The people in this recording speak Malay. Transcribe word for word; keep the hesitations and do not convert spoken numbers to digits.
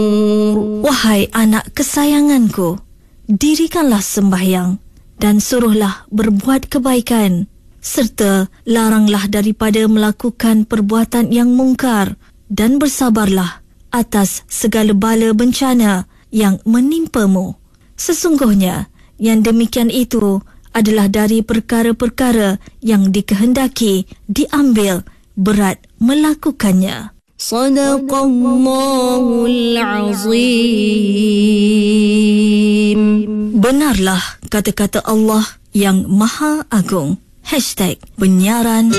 Wahai anak kesayanganku, dirikanlah sembahyang dan suruhlah berbuat kebaikan, serta laranglah daripada melakukan perbuatan yang mungkar, dan bersabarlah atas segala bala bencana yang menimpamu. Sesungguhnya yang demikian itu adalah dari perkara-perkara yang dikehendaki diambil berat melakukannya. Sadaqallahul Azim. Benarlah kata-kata Allah yang Maha Agung. Hashtag penyiaran